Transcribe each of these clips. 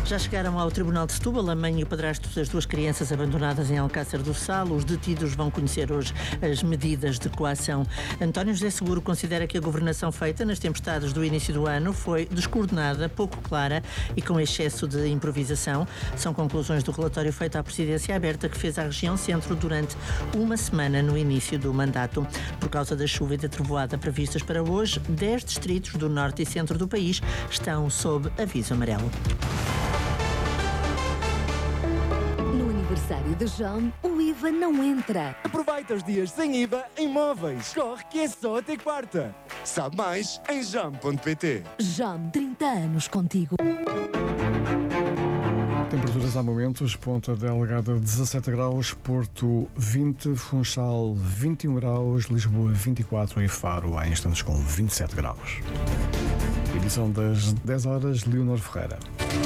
Já chegaram ao Tribunal de Setúbal a mãe e o padrasto das duas crianças abandonadas em Alcácer do Sal. Os detidos vão conhecer hoje as medidas de coação. António José Seguro considera que a governação feita nas tempestades do início do ano foi descoordenada, pouco clara e com excesso de improvisação. São conclusões do relatório feito à Presidência Aberta que fez à região centro durante uma semana no início do mandato. Por causa da chuva e da trovoada previstas para hoje, 10 distritos do norte e centro do país estão sob aviso amarelo. No aniversário de Jam, o IVA não entra. Aproveita os dias sem IVA em móveis. Corre que é só até quarta. Sabe mais em jam.pt. Jam, 30 anos contigo. Temperaturas há momentos, Ponta Delgada 17 graus, Porto 20, Funchal 21 graus, Lisboa 24 e Faro há instantes com 27 graus. Edição das 10 horas, Leonor Ferreira.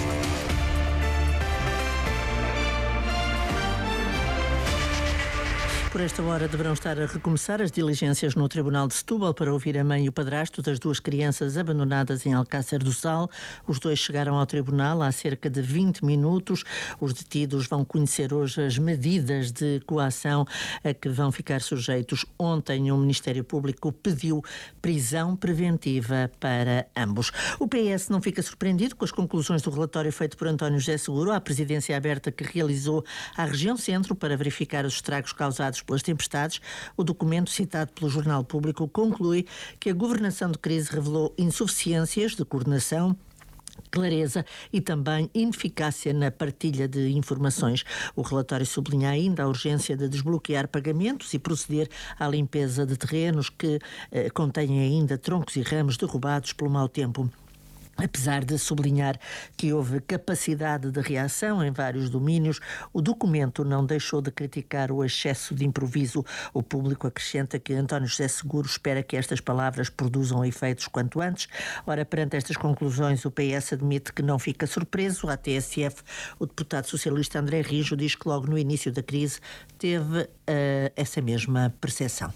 Por esta hora deverão estar a recomeçar as diligências no Tribunal de Setúbal para ouvir a mãe e o padrasto das duas crianças abandonadas em Alcácer do Sal. Os dois chegaram ao Tribunal há cerca de 20 minutos. Os detidos vão conhecer hoje as medidas de coação a que vão ficar sujeitos. Ontem o Ministério Público pediu prisão preventiva para ambos. O PS não fica surpreendido com as conclusões do relatório feito por António José Seguro à Presidência Aberta que realizou à região centro para verificar os estragos causados pelas tempestades. O documento citado pelo Jornal Público conclui que a governação de crise revelou insuficiências de coordenação, clareza e também ineficácia na partilha de informações. O relatório sublinha ainda a urgência de desbloquear pagamentos e proceder à limpeza de terrenos que contêm ainda troncos e ramos derrubados pelo mau tempo. Apesar de sublinhar que houve capacidade de reação em vários domínios, o documento não deixou de criticar o excesso de improviso. O público acrescenta que António José Seguro espera que estas palavras produzam efeitos quanto antes. Ora, perante estas conclusões, o PS admite que não fica surpreso. À TSF, o deputado socialista André Rijo diz que logo no início da crise teve essa mesma percepção.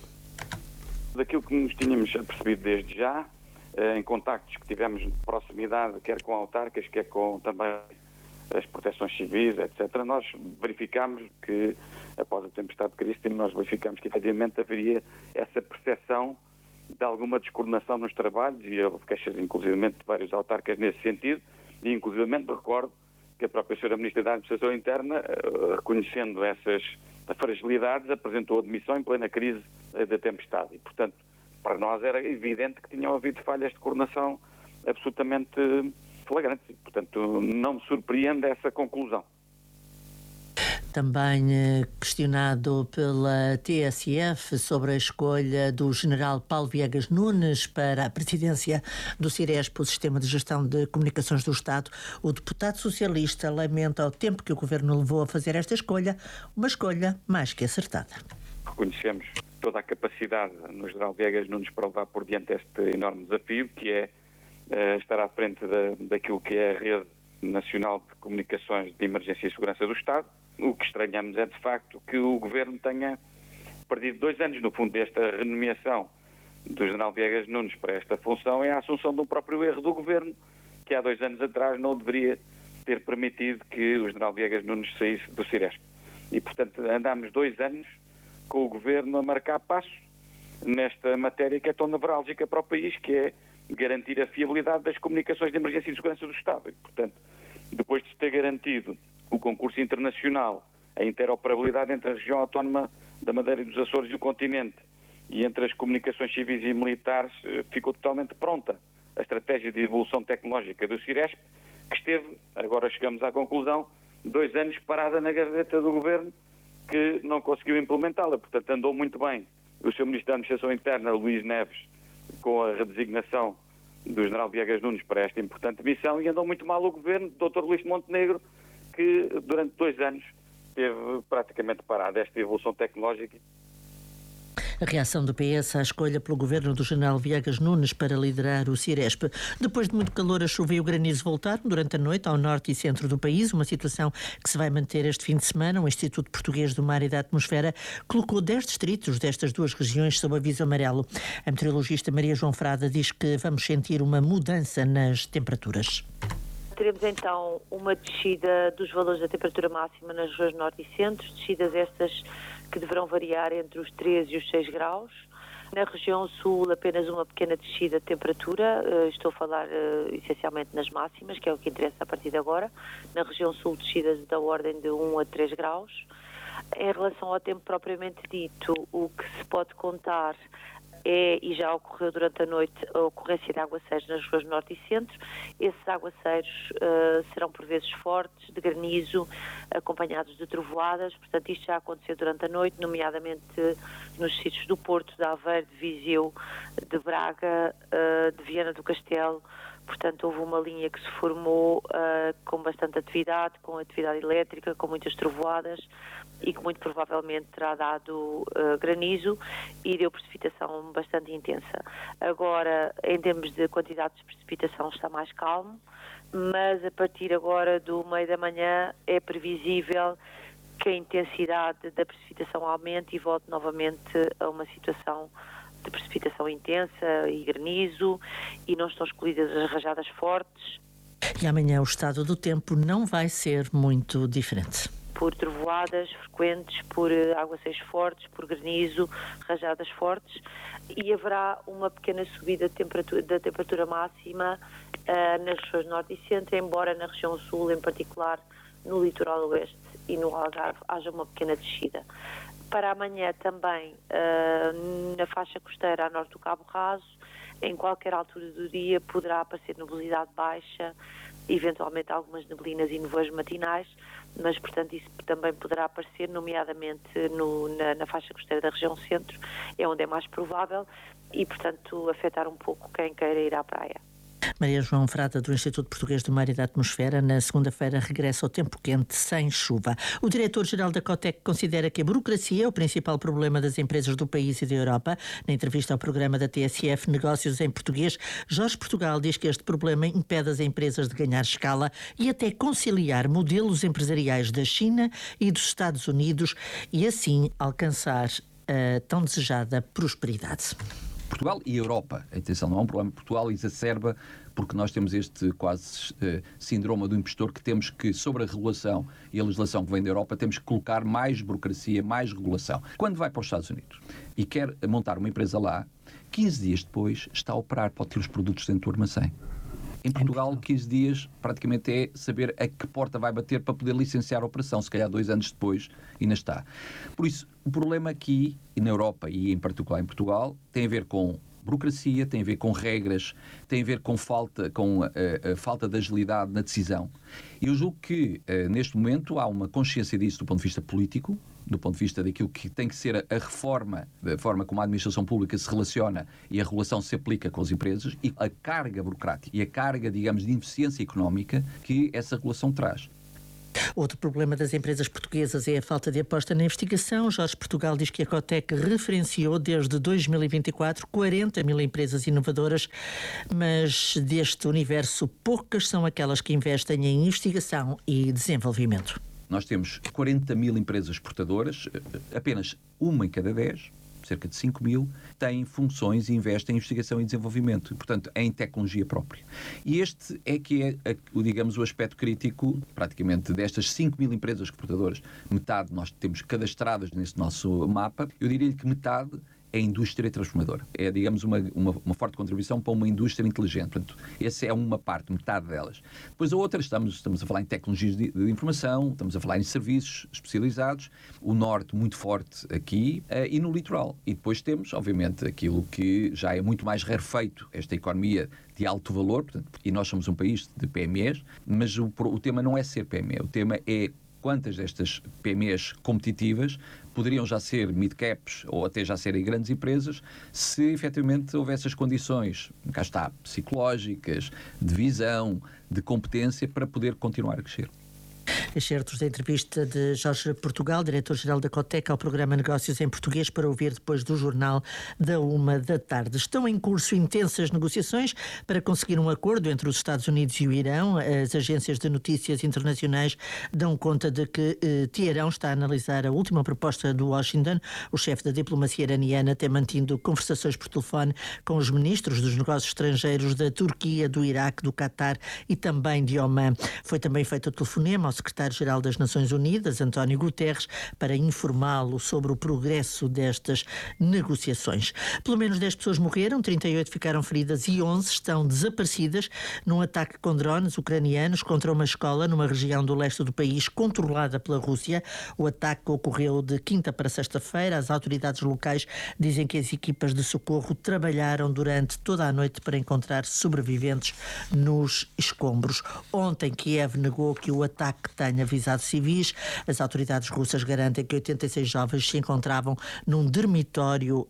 Daquilo que nos tínhamos percebido desde já, em contactos que tivemos de proximidade, quer com autarcas, quer com também as proteções civis, etc., nós verificámos que, após a tempestade de Cristo, nós verificámos que efetivamente haveria essa percepção de alguma descoordenação nos trabalhos e houve queixas, inclusivamente, de vários autarcas nesse sentido, e inclusivamente recordo que a própria Sra. Ministra da Administração Interna, reconhecendo essas fragilidades, apresentou a demissão em plena crise da tempestade e, portanto, para nós era evidente que tinham havido falhas de coordenação absolutamente flagrantes e, portanto, não me surpreende essa conclusão. Também questionado pela TSF sobre a escolha do general Paulo Viegas Nunes para a presidência do Ciresp, o Sistema de Gestão de Comunicações do Estado, o deputado socialista lamenta o tempo que o governo levou a fazer esta escolha, uma escolha mais que acertada. Reconhecemos toda a capacidade no general Viegas Nunes para levar por diante este enorme desafio, que é estar à frente daquilo que é a Rede Nacional de Comunicações de Emergência e Segurança do Estado. O que estranhamos é, de facto, que o Governo tenha perdido 2 anos, no fundo, desta renomeação do general Viegas Nunes para esta função, é a assunção do próprio erro do Governo, que há 2 anos atrás não deveria ter permitido que o general Viegas Nunes saísse do Ciresp. E, portanto, andámos 2 anos com o Governo a marcar passos nesta matéria que é tão nevrálgica para o país, que é garantir a fiabilidade das comunicações de emergência e segurança do Estado. E, portanto, depois de se ter garantido o concurso internacional, a interoperabilidade entre a região autónoma da Madeira e dos Açores e o continente, e entre as comunicações civis e militares, ficou totalmente pronta a estratégia de evolução tecnológica do Ciresp, que esteve, agora chegamos à conclusão, 2 anos parada na gaveta do Governo, que não conseguiu implementá-la. Portanto, andou muito bem o Sr. Ministro da Administração Interna, Luís Neves, com a redesignação do general Viegas Nunes para esta importante missão, e andou muito mal o Governo, Dr. Luís Montenegro, que durante 2 anos teve praticamente parada esta evolução tecnológica. A reação do PS à escolha pelo governo do general Viegas Nunes para liderar o Ciresp. Depois de muito calor, a chuva e o granizo voltaram durante a noite ao norte e centro do país, uma situação que se vai manter este fim de semana. O Instituto Português do Mar e da Atmosfera colocou 10 distritos destas duas regiões sob aviso amarelo. A meteorologista Maria João Frada diz que vamos sentir uma mudança nas temperaturas. Teremos então uma descida dos valores da temperatura máxima nas regiões norte e centro, descidas estas que deverão variar entre os 3 e os 6 graus. Na região sul, apenas uma pequena descida de temperatura, estou a falar essencialmente nas máximas, que é o que interessa a partir de agora. Na região sul, descidas da ordem de 1 a 3 graus. Em relação ao tempo propriamente dito, o que se pode contar e já ocorreu durante a noite, a ocorrência de aguaceiros nas regiões norte e centro. Esses aguaceiros serão por vezes fortes, de granizo, acompanhados de trovoadas. Portanto, isto já aconteceu durante a noite, nomeadamente nos sítios do Porto, de Aveiro, de Viseu, de Braga, de Viana do Castelo. Portanto, houve uma linha que se formou com bastante atividade, com atividade elétrica, com muitas trovoadas e que muito provavelmente terá dado granizo e deu precipitação bastante intensa. Agora, em termos de quantidade de precipitação, está mais calmo, mas a partir agora do meio da manhã é previsível que a intensidade da precipitação aumente e volte novamente a uma situação de precipitação intensa e granizo, e não estão excluídas as rajadas fortes. E amanhã o estado do tempo não vai ser muito diferente. Por trovoadas frequentes, por aguaceiros fortes, por granizo, rajadas fortes, e haverá uma pequena subida da temperatura máxima nas regiões norte e centro, embora na região sul, em particular no litoral oeste e no Algarve, haja uma pequena descida. Para amanhã também, na faixa costeira a norte do Cabo Raso, em qualquer altura do dia poderá aparecer nebulosidade baixa, eventualmente algumas neblinas e nevoeiros matinais, mas, portanto, isso também poderá aparecer, nomeadamente na faixa costeira da região centro, é onde é mais provável, e, portanto, afetar um pouco quem queira ir à praia. Maria João Frada, do Instituto Português do Mar e da Atmosfera, na segunda-feira regressa ao tempo quente sem chuva. O diretor-geral da Cotec considera que a burocracia é o principal problema das empresas do país e da Europa. Na entrevista ao programa da TSF Negócios em Português, Jorge Portugal diz que este problema impede as empresas de ganhar escala e até conciliar modelos empresariais da China e dos Estados Unidos e assim alcançar a tão desejada prosperidade. Portugal e a Europa, atenção, não é um problema. Portugal exacerba porque nós temos este quase síndrome do impostor que temos que, sobre a regulação e a legislação que vem da Europa, temos que colocar mais burocracia, mais regulação. Quando vai para os Estados Unidos e quer montar uma empresa lá, 15 dias depois está a operar, pode ter os produtos dentro do armazém. Em Portugal, 15 dias praticamente é saber a que porta vai bater para poder licenciar a operação. Se calhar 2 anos depois ainda está. Por isso, o problema aqui, e na Europa e em particular em Portugal, tem a ver com burocracia, tem a ver com regras, tem a ver com a falta de agilidade na decisão. E eu julgo que, neste momento, há uma consciência disso do ponto de vista político, do ponto de vista daquilo que tem que ser a reforma, da forma como a administração pública se relaciona e a regulação se aplica com as empresas e a carga burocrática e a carga, digamos, de ineficiência económica que essa regulação traz. Outro problema das empresas portuguesas é a falta de aposta na investigação. Jorge Portugal diz que a Cotec referenciou desde 2024 40 mil empresas inovadoras, mas deste universo poucas são aquelas que investem em investigação e desenvolvimento. Nós temos 40 mil empresas exportadoras, apenas uma em cada 10, cerca de 5 mil, têm funções e investem em investigação e desenvolvimento, e, portanto, em tecnologia própria. E este é que é, digamos, o aspecto crítico, praticamente, destas 5 mil empresas exportadoras. Metade nós temos cadastradas nesse nosso mapa. Eu diria-lhe que metade é a indústria transformadora. É, digamos, uma forte contribuição para uma indústria inteligente. Portanto, essa é uma parte, metade delas. Depois a outra, estamos a falar em tecnologias de informação, estamos a falar em serviços especializados, o norte muito forte aqui e no litoral. E depois temos, obviamente, aquilo que já é muito mais rarefeito, esta economia de alto valor, portanto, e nós somos um país de PMEs, mas o tema não é ser PME, o tema é quantas destas PMEs competitivas poderiam já ser mid-caps ou até já serem grandes empresas se efetivamente houvesse as condições, cá está, psicológicas, de visão, de competência para poder continuar a crescer. Excertos da entrevista de Jorge Portugal, diretor-geral da Cotec, ao programa Negócios em Português, para ouvir depois do jornal da 13h. Estão em curso intensas negociações para conseguir um acordo entre os Estados Unidos e o Irão. As agências de notícias internacionais dão conta de que Teherão está a analisar a última proposta do Washington. O chefe da diplomacia iraniana tem mantido conversações por telefone com os ministros dos negócios estrangeiros da Turquia, do Iraque, do Catar e também de Omã. Foi também feito o telefonema ao secretário-geral das Nações Unidas, António Guterres, para informá-lo sobre o progresso destas negociações. Pelo menos 10 pessoas morreram, 38 ficaram feridas e 11 estão desaparecidas num ataque com drones ucranianos contra uma escola numa região do leste do país controlada pela Rússia. O ataque ocorreu de quinta para sexta-feira. As autoridades locais dizem que as equipas de socorro trabalharam durante toda a noite para encontrar sobreviventes nos escombros. Ontem, Kiev negou que o ataque tenha visado civis. As autoridades russas garantem que 86 jovens se encontravam num dormitório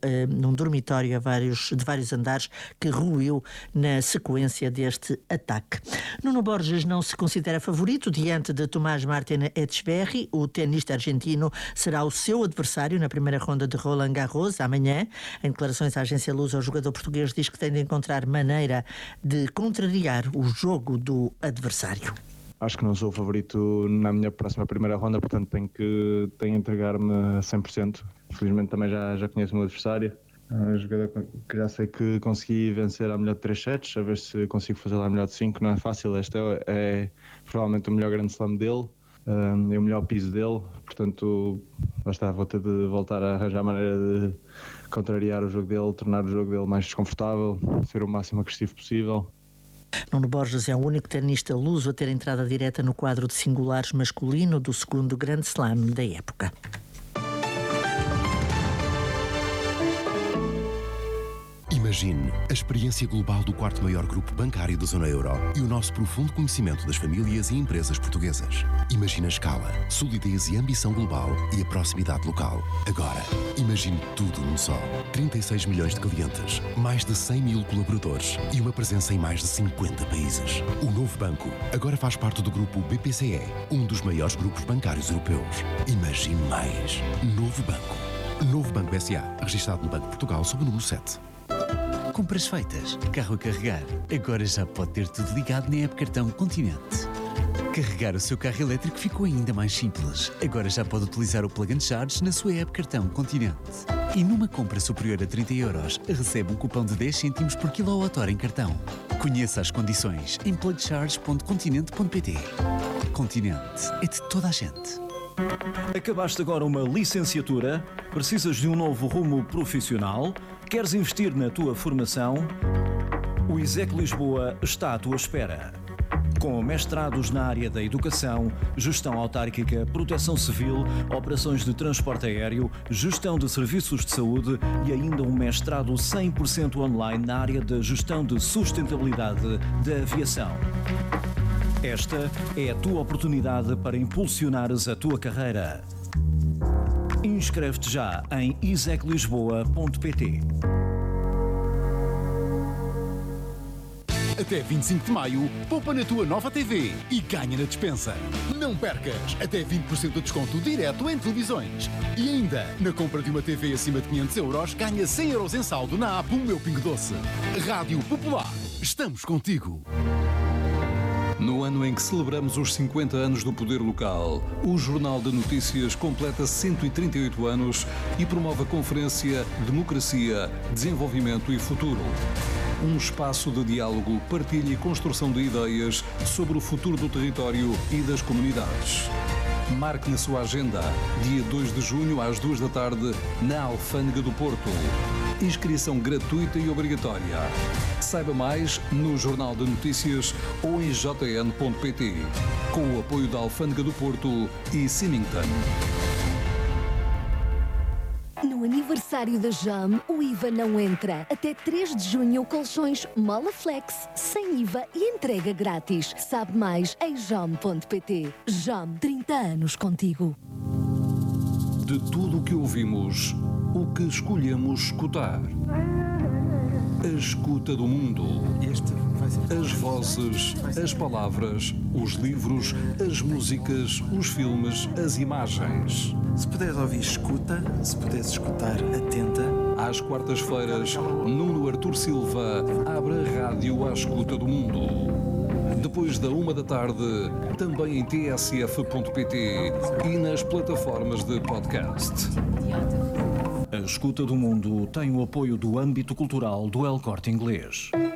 de vários andares que ruiu na sequência deste ataque. Nuno Borges não se considera favorito diante de Tomás Martin Etcheverry. O tenista argentino será o seu adversário na primeira ronda de Roland Garros amanhã. Em declarações à agência Lusa, o jogador português diz que tem de encontrar maneira de contrariar o jogo do adversário. Acho que não sou o favorito na minha próxima primeira ronda, portanto tenho que entregar-me a 100%. Felizmente também já conheço o meu adversário. É um jogador que já sei que consegui vencer a melhor de 3 sets, a ver se consigo fazer lá a melhor de 5. Não é fácil, este é provavelmente o melhor grande slam dele, é o melhor piso dele, portanto vou ter de voltar a arranjar a maneira de contrariar o jogo dele, tornar o jogo dele mais desconfortável, ser o máximo agressivo possível. Nuno Borges é o único tenista luso a ter entrada direta no quadro de singulares masculino do segundo grande slam da época. Imagine a experiência global do 4º maior grupo bancário da zona euro e o nosso profundo conhecimento das famílias e empresas portuguesas. Imagine a escala, solidez e ambição global e a proximidade local. Agora, imagine tudo num só. 36 milhões de clientes, mais de 100 mil colaboradores e uma presença em mais de 50 países. O novo banco agora faz parte do grupo BPCE, um dos maiores grupos bancários europeus. Imagine mais. Novo Banco. Novo Banco S.A., registado no Banco de Portugal sob o número 7. Compras feitas, carro a carregar. Agora já pode ter tudo ligado na app Cartão Continente. Carregar o seu carro elétrico ficou ainda mais simples. Agora já pode utilizar o Plug and Charge na sua app Cartão Continente. E numa compra superior a 30 euros, recebe um cupom de 10 cêntimos por kWh em cartão. Conheça as condições em plugcharge.continente.pt. Continente é de toda a gente. Acabaste agora uma licenciatura? Precisas de um novo rumo profissional? Queres investir na tua formação? O ISEC Lisboa está à tua espera. Com mestrados na área da educação, gestão autárquica, proteção civil, operações de transporte aéreo, gestão de serviços de saúde e ainda um mestrado 100% online na área da gestão de sustentabilidade da aviação. Esta é a tua oportunidade para impulsionares a tua carreira. Inscreve-te já em iseclisboa.pt. Até 25 de maio, poupa na tua nova TV e ganha na despensa. Não percas! Até 20% de desconto direto em televisões. E ainda, na compra de uma TV acima de 500 euros, ganha 100 euros em saldo na app O Meu Pingo Doce. Rádio Popular. Estamos contigo. No ano em que celebramos os 50 anos do poder local, o Jornal de Notícias completa 138 anos e promove a conferência Democracia, Desenvolvimento e Futuro. Um espaço de diálogo, partilha e construção de ideias sobre o futuro do território e das comunidades. Marque na sua agenda, dia 2 de junho às 2 da tarde, na Alfândega do Porto. Inscrição gratuita e obrigatória. Saiba mais no Jornal de Notícias ou em jn.pt, com o apoio da Alfândega do Porto e Symington. No aniversário da JAM, o IVA não entra. Até 3 de junho, colchões Molaflex, sem IVA e entrega grátis. Sabe mais em jam.pt. JAM, 30 anos contigo. De tudo o que ouvimos, o que escolhemos escutar. A escuta do mundo. As vozes, as palavras, os livros, as músicas, os filmes, as imagens. Se puderes ouvir, escuta. Se puderes escutar, atenta. Às quartas-feiras, Nuno Artur Silva abre a rádio à escuta do mundo. Depois da 13h, também em tsf.pt e nas plataformas de podcast. A Escuta do Mundo tem o apoio do âmbito cultural do El Corte Inglês.